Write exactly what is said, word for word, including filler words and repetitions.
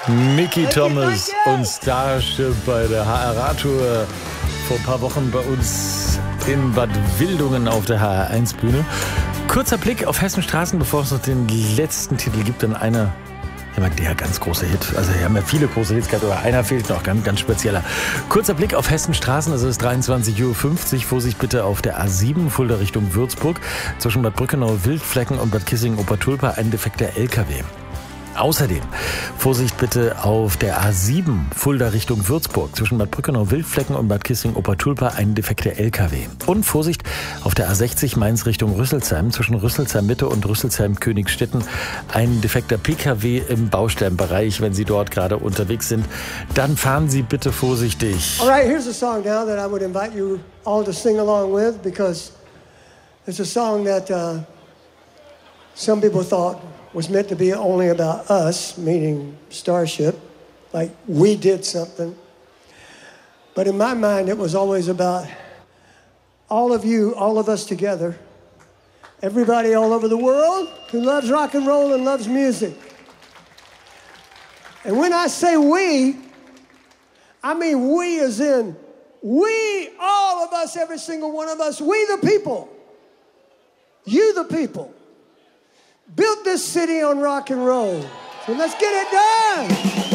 Mickey Thomas und Starship bei der H R A-Tour. Vor ein paar Wochen bei uns in Bad Wildungen auf der H R eins Bühne. Kurzer Blick auf Hessen Straßen, bevor es noch den letzten Titel gibt. Dann einer, ich meine, der ganz große Hit. Also wir haben ja viele große Hits gehabt, aber einer fehlt noch, ganz, ganz spezieller. Kurzer Blick auf Hessen Straßen, es ist dreiundzwanzig Uhr fünfzig. Vorsicht bitte auf der A sieben, Fulda Richtung Würzburg. Zwischen Bad Brückenau, Wildflecken und Bad Kissingen-Obertulpa ein defekter L K W. Außerdem Vorsicht bitte auf der A sieben, Fulda Richtung Würzburg. Zwischen Bad Brückenau, Wildflecken und Bad Kissingen-Obertulpa ein defekter L K W. Und Vorsicht auf der A sechzig, Mainz Richtung Rüsselsheim. Zwischen Rüsselsheim Mitte und Rüsselsheim Königstetten ein defekter P K W im Baustellenbereich. Wenn Sie dort gerade unterwegs sind, dann fahren Sie bitte vorsichtig. All right, here's a song now that I would invite you all to sing along with, because it's a song that uh, some people thought was meant to be only about us, meaning Starship, like we did something. But in my mind, it was always about all of you, all of us together, everybody all over the world who loves rock and roll and loves music. And when I say we, I mean we as in we, all of us, every single one of us, we the people, you the people, built this city on rock and roll. So let's get it done.